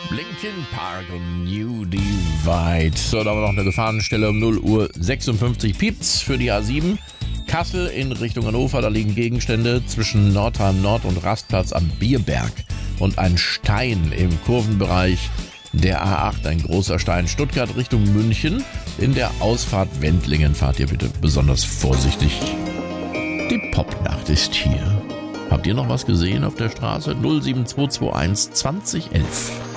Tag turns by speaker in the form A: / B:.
A: Linkin Park und New Divide. So, da haben wir noch eine Gefahrenstelle um 0 Uhr 56 piept's für die A7. Kassel in Richtung Hannover, da liegen Gegenstände zwischen Nordheim Nord und Rastplatz am Bierberg. Und ein Stein im Kurvenbereich der A8, ein großer Stein. Stuttgart Richtung München. In der Ausfahrt Wendlingen fahrt ihr bitte besonders vorsichtig. Die Popnacht ist hier. Habt ihr noch was gesehen auf der Straße? 07221 2011.